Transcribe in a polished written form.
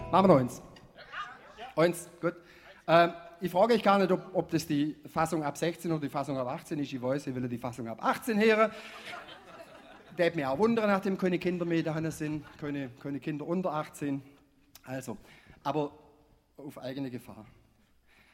Machen wir noch eins. Eins, gut. Ich frage euch gar nicht, ob das die Fassung ab 16 oder die Fassung ab 18 ist. Ich weiß, ich will die Fassung ab 18 hören. Der hat mich auch wundern, nachdem keine Kinder mehr da sind, keine Kinder unter 18. Also, aber auf eigene Gefahr.